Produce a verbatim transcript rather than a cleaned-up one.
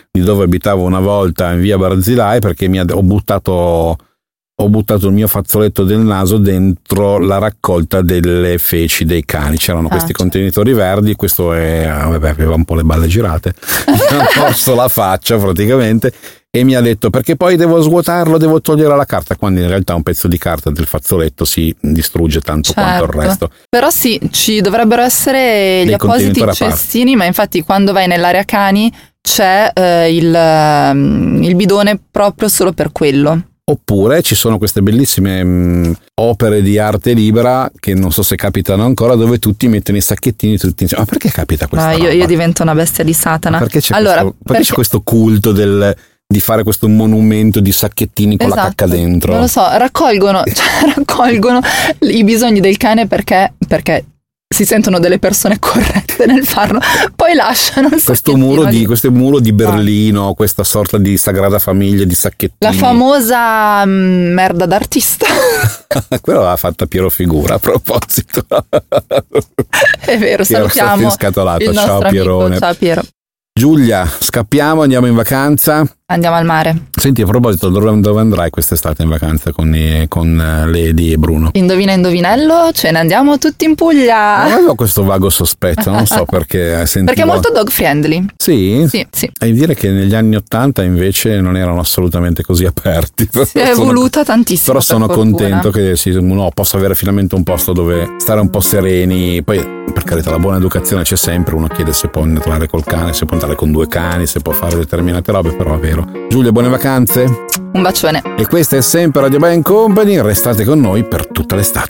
di dove abitavo una volta in via Barzilai, perché mi ha, ho buttato ho buttato il mio fazzoletto del naso dentro la raccolta delle feci dei cani. C'erano ah, questi certo. contenitori verdi, questo è, vabbè, aveva un po' le balle girate, mi ha morso la faccia praticamente e mi ha detto perché poi devo svuotarlo, devo togliere la carta, quando in realtà un pezzo di carta del fazzoletto si distrugge tanto certo. quanto il resto. Però sì, ci dovrebbero essere gli appositi cestini, ma infatti quando vai nell'area cani c'è eh, il, il bidone proprio solo per quello. Oppure ci sono queste bellissime mh, opere di arte libera che non so se capitano ancora, dove tutti mettono i sacchettini tutti insieme. Ma perché capita questa ah, roba? Io, io divento una bestia di Satana. Ma perché c'è, allora, questo, perché perché... c'è questo culto del, di fare questo monumento di sacchettini con esatto, la cacca dentro? Non lo so, raccolgono, cioè, raccolgono i bisogni del cane perché... perché si sentono delle persone corrette nel farlo, poi lasciano il questo muro di, questo muro di Berlino, no. questa sorta di sagrada famiglia di sacchettini. La famosa mh, merda d'artista. Quella l'ha fatta Piero Figura, a proposito. È vero, salutiamo il ciao Pierone. Amico. Ciao Piero. Giulia, scappiamo, andiamo in vacanza. Andiamo al mare. Senti, a proposito, dove, dove andrai quest'estate in vacanza con, i, con Lady e Bruno? Indovina indovinello, ce ne andiamo tutti in Puglia. Ma avevo questo vago sospetto, non so perché sentivo... Perché è molto dog friendly. Sì? Sì, sì. E dire che negli anni Ottanta invece non erano assolutamente così aperti. Si è evoluta tantissimo. Però sono per contento che sì, uno possa avere finalmente un posto dove stare un po' sereni. Poi, per carità, la buona educazione c'è sempre, uno chiede se può entrare col cane, se può entrare con due cani, se può fare determinate robe, però è vero. Giulia, buone vacanze. Un bacione. E questa è sempre Radio Band Company, restate con noi per tutta l'estate.